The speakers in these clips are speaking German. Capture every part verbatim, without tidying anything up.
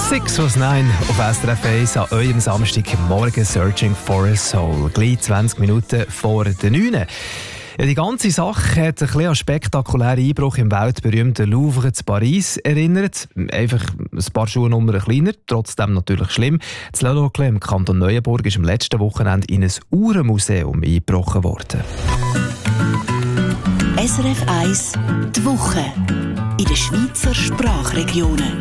sechs was neun auf S R F eins an eurem Samstagmorgen «Searching for a Soul». Gleich zwanzig Minuten vor der neun. Ja, die ganze Sache hat ein bisschen an einen spektakulären Einbruch im weltberühmten Louvre zu Paris erinnert. Einfach ein paar Schuhnummern kleiner, trotzdem natürlich schlimm. Das Le Locle im Kanton Neuenburg ist am letzten Wochenende in ein Uhrenmuseum eingebrochen worden. S R F eins die Woche in den Schweizer Sprachregionen.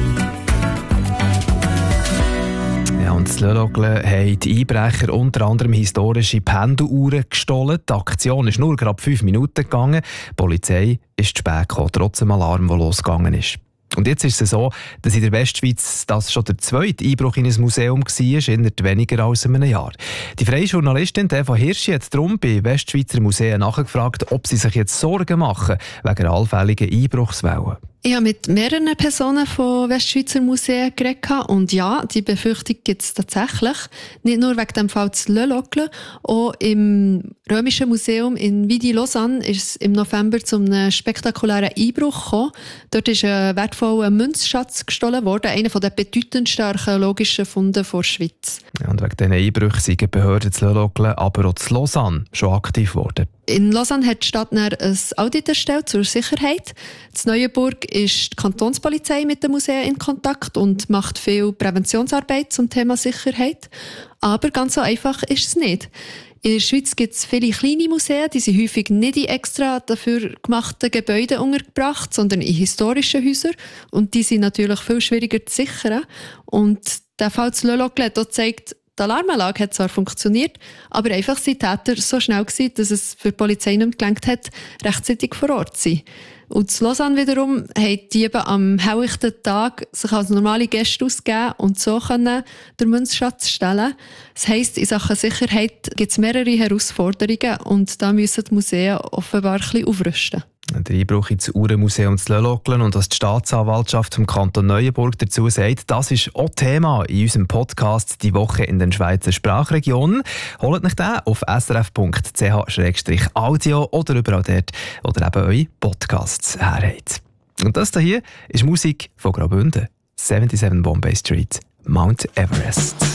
Ja, und das Le Locle haben die Einbrecher unter anderem historische Pendeluhren gestohlen. Die Aktion ist nur gerade fünf Minuten gegangen. Die Polizei ist zu spät gekommen, trotz dem Alarm, der losgegangen ist. Und jetzt ist es so, dass in der Westschweiz das schon der zweite Einbruch in ein Museum war, innerhalb weniger als einem Jahr. Die freie Journalistin Eva Hirschi hat darum bei Westschweizer Museen nachgefragt, ob sie sich jetzt Sorgen machen wegen allfälligen Einbruchswellen. Ich habe mit mehreren Personen von Westschweizer Museen geredet und ja, die Befürchtung gibt es tatsächlich. Nicht nur wegen dem Fall zu Le Locle, auch im Römischen Museum in Vidi-Lausanne ist es im November zu einem spektakulären Einbruch gekommen. Dort ist ein wertvoller Münzschatz gestohlen worden, einer der bedeutendsten archäologischen Funde der Schweiz. Ja, und wegen diesen Einbrüchen sind die Behörden zu Le Locle, aber auch zu Lausanne schon aktiv geworden. In Lausanne hat die Stadt ein Audit erstellt zur Sicherheit. In Neuenburg ist die Kantonspolizei mit den Museen in Kontakt und macht viel Präventionsarbeit zum Thema Sicherheit. Aber ganz so einfach ist es nicht. In der Schweiz gibt es viele kleine Museen, die sind häufig nicht in extra dafür gemachten Gebäuden untergebracht, sondern in historischen Häusern. Und die sind natürlich viel schwieriger zu sichern. Und der Fall zu Le Locle hat auch gezeigt, die Alarmanlage hat zwar funktioniert, aber einfach sind die Täter so schnell gewesen, dass es für die Polizei nicht mehr gelangt hat, rechtzeitig vor Ort zu sein. Und in Lausanne wiederum haben die Diebe am helllichten Tag sich als normale Gäste ausgegeben und so können den Münzschatz stellen. Das heisst, in Sachen Sicherheit gibt es mehrere Herausforderungen und da müssen die Museen offenbar ein bisschen aufrüsten. Der Einbruch ins Uhrenmuseum zu Le Locle und was die Staatsanwaltschaft vom Kanton Neuenburg dazu sagt, das ist auch Thema in unserem Podcast «Die Woche in den Schweizer Sprachregionen». Holt euch den auf s r f punkt c h slash audio oder überall dort, wo ihr eben eure Podcasts herhabt. Und das hier ist Musik von Graubünden. siebenundsiebzig Bombay Street, Mount Everest.